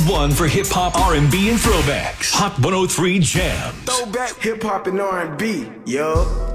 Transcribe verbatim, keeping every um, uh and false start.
one for hip hop, R and B, and throwbacks. Hot one oh three Jams. Throwback hip hop and R and B, yo.